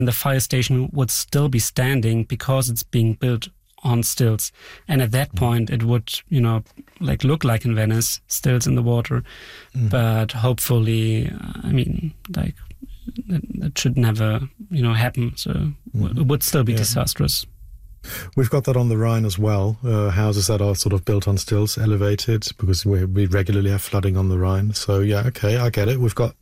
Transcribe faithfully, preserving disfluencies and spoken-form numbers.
the fire station would still be standing because it's being built on stilts. And at that point, it would, you know, like look like in Venice, stilts in the water. Mm. But hopefully, uh, I mean, like, that, that should never, you know, happen. So mm. it would still be yeah. disastrous. We've got that on the Rhine as well, uh, houses that are sort of built on stilts, elevated, because we, we regularly have flooding on the Rhine. So, yeah, okay, I get it. We've got